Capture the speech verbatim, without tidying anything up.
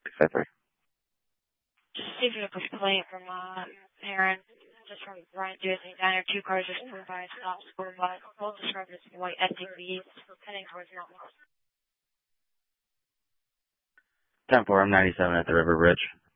six five three. Just see if you push plate from uh, Aaron, just from Brian Disney. Down here, two cars just flew by, stop, score by. Both described as white S U Vs heading towards Mountain West. ten four, I'm ninety-seven at the River Bridge.